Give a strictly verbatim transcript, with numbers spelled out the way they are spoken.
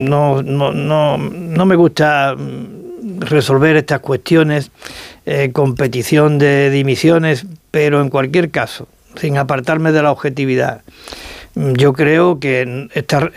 no, no, no, no me gusta resolver estas cuestiones eh, con petición de dimisiones, pero en cualquier caso, sin apartarme de la objetividad, yo creo que esta,